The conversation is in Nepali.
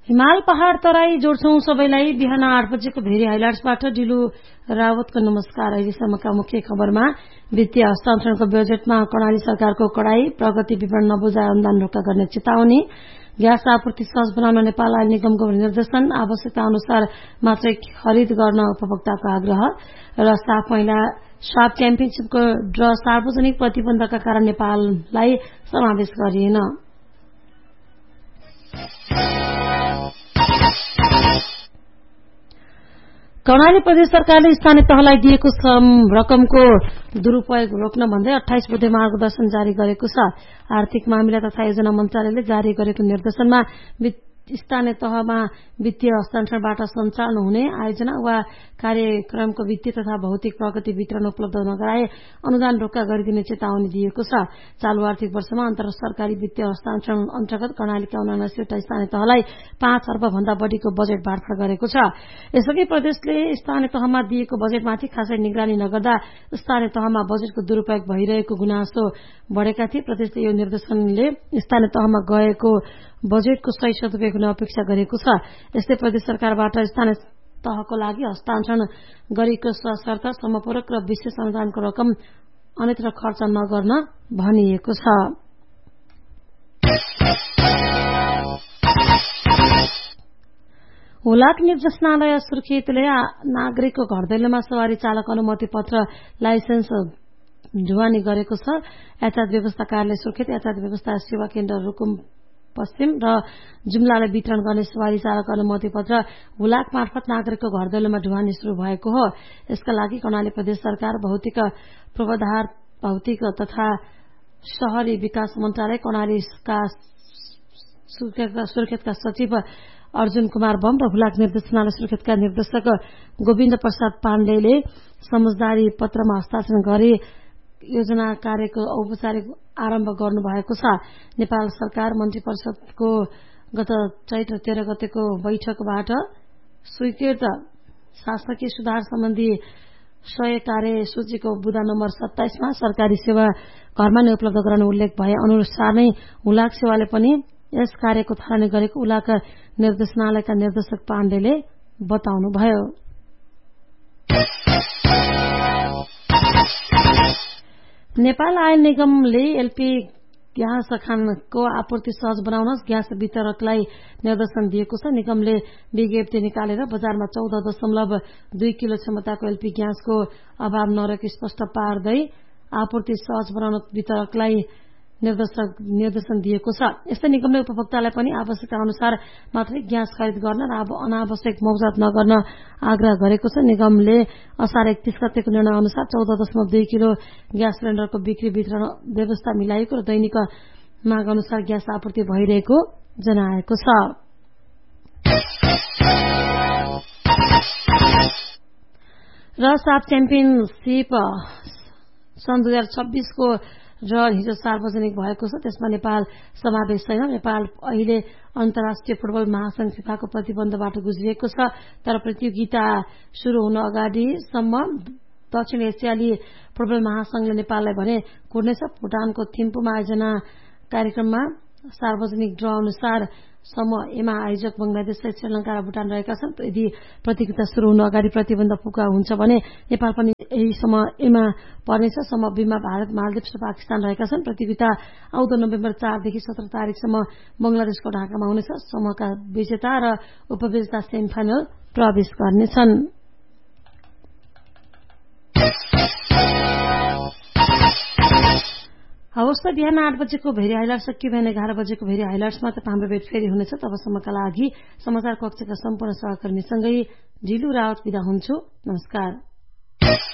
हिमाल पहाड़ तराई जोड्छौं सबैलाई। बिहान 8 बजेको भेरी हाइलाइट्सबाट डिलु रावतको नमस्कार। अहिलेसम्मका मुख्य खबरमा वित्तीय हस्तान्तरणको बजेटमा कर्णाली सरकारको कडाई, प्रगति विवरण नबुझाए अनुदान रोक्का गर्ने चेतावनी, ग्यास आपूर्ति सहज बनाउन नेपाल आयल निगमको निर्देशन, आवश्यकता अनुसार मात्रै खरिद गर्न उपभोक्ताको आग्रह र साफ च्याम्पियनशीपको ड्र सार्वजनिक प्रतिबन्धका कारण नेपाललाई समावेश गरिएन। कर्णाली प्रदेश सरकारले स्थानीय तहलाई दिएको रकमको दुरूपयोग रोक्न भन्दै 28 बुधे मार्गदर्शन जारी गरेको छ। आर्थिक मामिला तथा योजना मन्त्रालयले जारी गरेको निर्देशनमा स्थानीय तहमा वित्तीय हस्तान्तरणबाट सञ्चालन हुने आयोजना वा कार्यक्रमको वित्तीय तथा भौतिक प्रगति वितरण उपलब्ध नगराए अनुदान रोक्का गरिदिने चेतावनी दिएको छ। चालू आर्थिक वर्षमा अन्तर सरकारी वित्तीय हस्तान्तरण अन्तर्गत कर्णालीका 79वटा स्थानीय तहलाई 5 अर्ब भन्दा बढ़ीको बजेट बाँड्फाँड गरेको छ। यसअघि प्रदेशले स्थानीय तहमा दिएको बजेटमाथि खासै निगरानी नगर्दा स्थानीय तहमा बजेटको दुरूपयोग भइरहेको गुनासो बढ़ेका थिए। प्रदेशले यो निर्देशनले स्थानीय तहमा गएको बजेटको सही सदुपयोग हुने अपेक्षा गरेको छ। यस्तै प्रदेश सरकारबाट स्थानीय तहको लागि हस्तान्तरण गरेको सशर्त समपूरक र विशेष अनुदानको रकम अन्यत्र खर्च नगर्न भनिएको छ। हुलाक निर्देशनालय सुर्खेतले नागरिकको घर दैलोमा सवारी चालक अनुमति पत्र लाइसेन्स ढुवानी गरेको छ। यातायात व्यवस्था कार्यालय सुर्खेत, यातायात व्यवस्था सेवा केन्द्र रुकुम पश्चिम र जुम्लालाई वितरण गर्ने सवारी चालक अनुमति पत्र हुलाक मार्फत नागरिकको घर दैलोमा ढुवानी शुरू भएको हो। यसका लागि कर्णाली प्रदेश सरकार भौतिक पूर्वाधार भौतिक तथा शहरी विकास मन्त्रालय, कर्णालीका सुर्खेतका सचिव अर्जुन कुमार बम र हुलाक निर्देशनालय सुर्खेतका निर्देशक गोविन्द प्रसाद पाण्डेले समझदारी पत्रमा हस्ताक्षर गरी योजना कार्यको औपचारिक आरम्भ गर्नुभएको छ। नेपाल सरकार मन्त्री परिषदको गत चैत्र 13 गतेको बैठकबाट स्वीकृत शासकीय सुधार सम्बन्धी 100 कार्यसूचीको बुँदा नम्बर 27 मा सरकारी सेवा घरमा नै उपलब्ध गराउने उल्लेख भए अनुसार नै हुलाक सेवाले पनि यस कार्यको थालनी गरेको हुलाक निर्देशनालयका निर्देशक पाण्डेले बताउनुभयो। नेपाल आयल निगमले एलपी ग्यास खानको आपूर्ति सहज बनाउन ग्यास वितरकलाई निर्देशन दिएको छ। निगमले विज्ञप्ति निकालेर बजारमा 14.2 किलो क्षमताको एलपी ग्यासको अभाव नरहेको स्पष्ट पार्दै आपूर्ति सहज बनाउन वितरकलाई निर्देशन दिएको छ। यस्तै निगमले उपभोक्तालाई पनि आवश्यकता अनुसार मात्रै ग्यास खरिद गर्न र अनावश्यक मौजात नगर्न आग्रह गरेको छ। निगमले असार 31 गतेको निर्णय अनुसार 14.2 किलो ग्यास सिलिण्डरको बिक्री वितरण व्यवस्था मिलाएको र दैनिक माग अनुसार ग्यास आपूर्ति भइरहेको जनाएको छ। र साफ च्याम्पियनशीप सन् 2026 को र हिजो सार्वजनिक भएको छ। त्यसमा नेपाल समावेश छैन। नेपाल अहिले अन्तर्राष्ट्रिय फुटबल महासंघ फिफाको प्रतिबन्धबाट गुज्रिएको छ। तर प्रतियोगिता शुरू हुन अगाडिसम्म दक्षिण एसियाली फुटबल महासंघले नेपाललाई भने कुर्नेछ। भुटानको थिम्पूमा आयोजना कार्यक्रममा सार्वजनिक ड्र अनुसार एमा आयोजक बंगलादेश, श्रीलंका र भुटान रहेका छन्। यदि प्रतियोगिता शुरू हुन अगाडि प्रतिबन्ध पुगा हुन्छ भने नेपाल पनि यही एमा पर्नेछ। बीमा भारत, मालदिप्स र पाकिस्तान रहेका छन्। प्रतियोगिता आउँदो नोभेम्बर 4 देखि 17 तारिकसम्म बंगलादेशको ढाकामा हुनेछ। समूहका विजेता र उपविजेता सेमिफाइनल प्रवेश गर्नेछन्। हवस् त बिहान 8 बजेको भेरी हाइलाइट्स सकियो। बिहान 11 बजेको भेरी हाइलाइट्समा त हाम्रो भेट फेरि हुनेछ। तबसम्मका लागि समाचार कक्षका सम्पूर्ण सहकर्मीसँगै ढिलु रावत बिदा हुन्छु। नमस्कार।